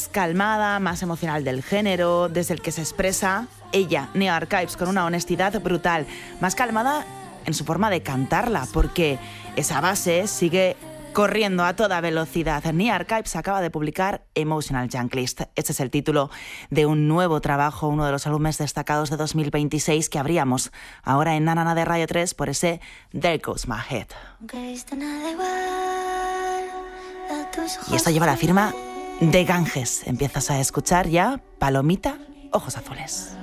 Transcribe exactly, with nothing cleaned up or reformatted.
calmada, más emocional del género, desde el que se expresa ella, Neo Archives, con una honestidad brutal. Más calmada en su forma de cantarla, porque esa base sigue corriendo a toda velocidad. Neo Archives acaba de publicar Emotional Junglist. Este es el título de un nuevo trabajo, uno de los álbumes destacados de dos mil veintiséis que abríamos ahora en Nanana de Radio tres por ese There Goes My Head. Y esto lleva la firma de Ganges. Empiezas a escuchar ya Palomita, Ojos Azules.